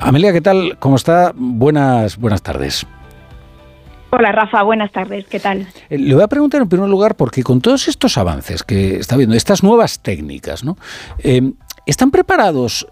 Amelia, ¿qué tal? ¿Cómo está? Buenas tardes. Hola Rafa, buenas tardes, ¿qué tal? Le voy a preguntar en primer lugar, porque con todos estos avances que está viendo, estas nuevas técnicas, ¿no? ¿Están preparados